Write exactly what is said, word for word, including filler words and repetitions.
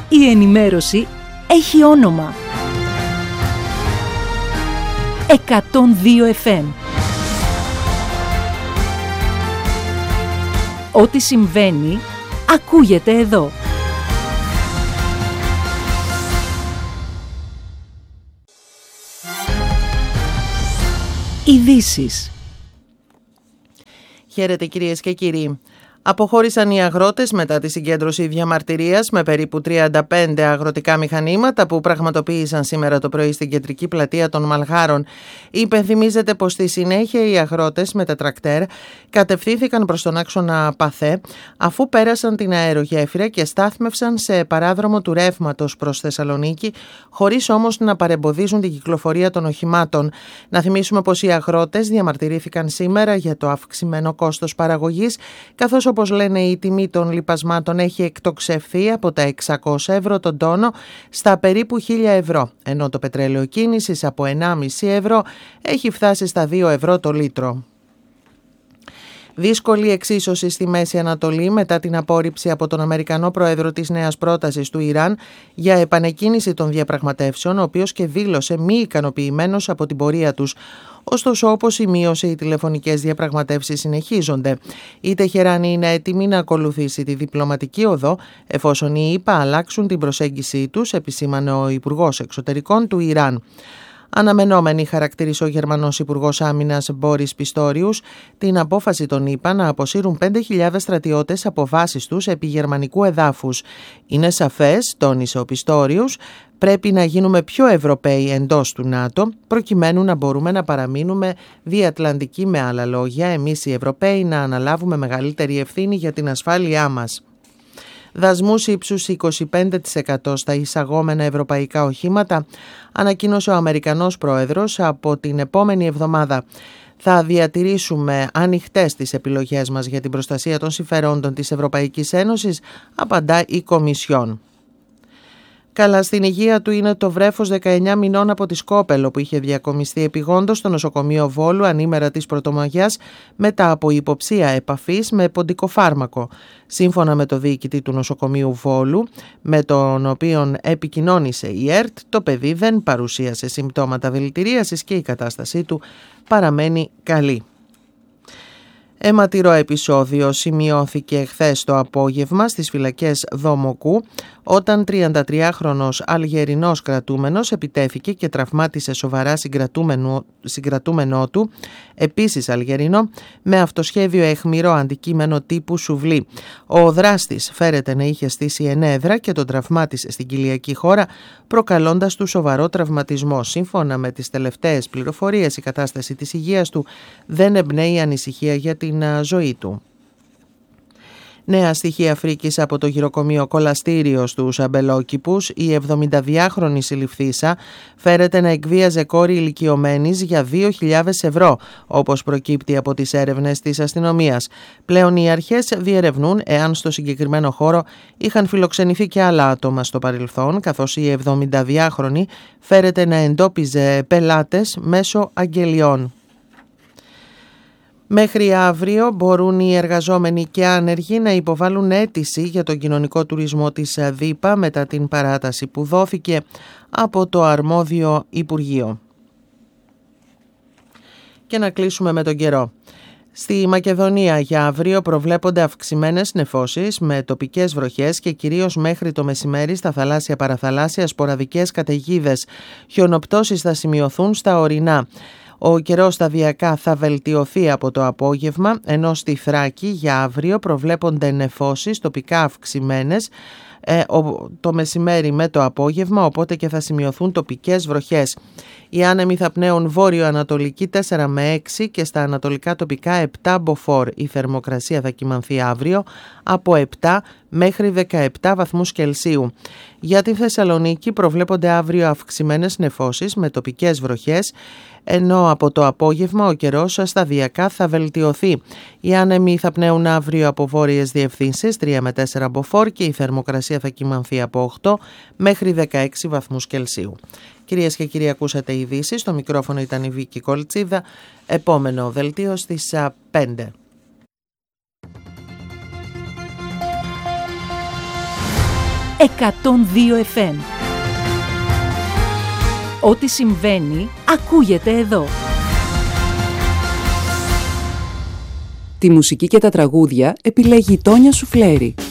Η ενημέρωση έχει όνομα. εκατόν δύο εφ εμ. Ό,τι συμβαίνει, ακούγεται εδώ. Ειδήσεις. Χαίρετε κυρίες και κύριοι. Αποχώρησαν οι αγρότες μετά τη συγκέντρωση διαμαρτυρίας με περίπου τριάντα πέντε αγροτικά μηχανήματα που πραγματοποίησαν σήμερα το πρωί στην κεντρική πλατεία των Μαλγάρων. Υπενθυμίζεται πως στη συνέχεια οι αγρότες με τα τρακτέρ κατευθύνθηκαν προς τον άξονα Παθέ, αφού πέρασαν την αερογέφυρα και στάθμευσαν σε παράδρομο του ρεύματος προς Θεσσαλονίκη, χωρίς όμως να παρεμποδίζουν την κυκλοφορία των οχημάτων. Να θυμίσουμε πως οι αγρότες διαμαρτυρήθηκαν σήμερα για το αυξημένο κόστος παραγωγής, καθώς όπως λένε η τιμή των λιπασμάτων έχει εκτοξευθεί από τα εξακόσια ευρώ τον τόνο στα περίπου χίλια ευρώ, ενώ το πετρέλαιο κίνησης από ενάμιση ευρώ έχει φτάσει στα δύο ευρώ το λίτρο. Δύσκολη εξίσωση στη Μέση Ανατολή μετά την απόρριψη από τον Αμερικανό πρόεδρο της νέας πρότασης του Ιράν για επανεκκίνηση των διαπραγματεύσεων, ο οποίος και δήλωσε μη ικανοποιημένος από την πορεία τους. Ωστόσο, όπως η μείωση, οι τηλεφωνικές διαπραγματεύσεις συνεχίζονται. Η Τεχεράνη είναι έτοιμη να ακολουθήσει τη διπλωματική οδό, εφόσον οι ΗΠΑ αλλάξουν την προσέγγιση τους, επισήμανε ο Υπουργός Εξωτερικών του Ιράν. Αναμενόμενη χαρακτήρισε ο Γερμανός Υπουργός Άμυνας Μπόρις Πιστόριους την απόφαση των ΗΠΑ να αποσύρουν πέντε χιλιάδες στρατιώτες από βάσεις τους επί γερμανικού εδάφους. Είναι σαφές, τόνισε ο Πιστόριους, πρέπει να γίνουμε πιο Ευρωπαίοι εντός του ΝΑΤΟ, προκειμένου να μπορούμε να παραμείνουμε διατλαντικοί, με άλλα λόγια, εμείς οι Ευρωπαίοι να αναλάβουμε μεγαλύτερη ευθύνη για την ασφάλειά μας. Δασμούς ύψους είκοσι πέντε τοις εκατό στα εισαγόμενα ευρωπαϊκά οχήματα, ανακοίνωσε ο Αμερικανός πρόεδρος από την επόμενη εβδομάδα. Θα διατηρήσουμε ανοιχτές τις επιλογές μας για την προστασία των συμφερόντων της Ευρωπαϊκής Ένωσης, απαντά η Κομισιόν. Καλά στην υγεία του είναι το βρέφος δεκαεννιά μηνών από τη Σκόπελο που είχε διακομιστεί επειγόντως στο νοσοκομείο Βόλου ανήμερα της Πρωτομαγιάς μετά από υποψία επαφής με ποντικοφάρμακο. Σύμφωνα με το διοικητή του νοσοκομείου Βόλου, με τον οποίον επικοινώνησε η ΕΡΤ, το παιδί δεν παρουσίασε συμπτώματα δηλητηρίασης και η κατάστασή του παραμένει καλή. Αιματηρό επεισόδιο σημειώθηκε χθες το απόγευμα στις φυλακές Δομοκού, όταν τριαντατριάχρονος Αλγερινός κρατούμενος επιτέθηκε και τραυμάτισε σοβαρά συγκρατούμενο, συγκρατούμενό του, επίσης Αλγερινό, με αυτοσχέδιο αιχμηρό αντικείμενο τύπου σουβλί. Ο δράστης φέρεται να είχε στήσει ενέδρα και τον τραυμάτισε στην κοιλιακή χώρα, προκαλώντας του σοβαρό τραυματισμό. Σύμφωνα με τις τελευταίες πληροφορίες, η κατάσταση της υγείας του δεν εμπνέει ανησυχία για την ζωή του. Νέα στοιχεία φρίκης από το γυροκομείο Κολαστήριο στους Αμπελόκηπους. Η εβδομηνταδυάχρονη συλληφθήσα φέρεται να εκβίαζε κόρη ηλικιωμένης για δύο χιλιάδες ευρώ, όπως προκύπτει από τις έρευνες της αστυνομίας. Πλέον οι αρχές διερευνούν εάν στο συγκεκριμένο χώρο είχαν φιλοξενηθεί και άλλα άτομα στο παρελθόν, καθώς η εβδομηνταδυάχρονη φέρεται να εντόπιζε πελάτες μέσω αγγελιών. Μέχρι αύριο μπορούν οι εργαζόμενοι και άνεργοι να υποβάλουν αίτηση για τον κοινωνικό τουρισμό της ΔΥΠΑ μετά την παράταση που δόθηκε από το αρμόδιο Υπουργείο. Και να κλείσουμε με τον καιρό. Στη Μακεδονία για αύριο προβλέπονται αυξημένες νεφώσεις με τοπικές βροχές και κυρίως μέχρι το μεσημέρι στα θαλάσσια παραθαλάσσια σποραδικές καταιγίδες. Χιονοπτώσεις θα σημειωθούν στα ορεινά. Ο καιρός σταδιακά θα βελτιωθεί από το απόγευμα, ενώ στη Θράκη για αύριο προβλέπονται νεφώσεις τοπικά αυξημένες ε, το μεσημέρι με το απόγευμα, οπότε και θα σημειωθούν τοπικές βροχές. Οι άνεμοι θα πνέουν βόρειο-ανατολική τέσσερα με έξι και στα ανατολικά τοπικά επτά μποφόρ. Η θερμοκρασία θα κυμανθεί αύριο από επτά μέχρι δεκαεπτά βαθμούς Κελσίου. Για τη Θεσσαλονίκη προβλέπονται αύριο αυξημένες νεφώσεις με τοπικές βροχές, ενώ από το απόγευμα ο καιρός σταδιακά θα βελτιωθεί. Οι άνεμοι θα πνέουν αύριο από βόρειες διευθύνσεις τρία με τέσσερα μποφόρ και η θερμοκρασία θα κυμανθεί από οκτώ μέχρι δεκαέξι βαθμούς Κελσίου. Κυρίες και κύριοι, ακούσατε ειδήσεις. Στο μικρόφωνο ήταν η Βίκη Κολτσίδα. Επόμενο δελτίο στις πέντε. εκατόν δύο εφ εμ. Ό,τι συμβαίνει, ακούγεται εδώ. Τη μουσική και τα τραγούδια επιλέγει η Τόνια Σουφλέρη.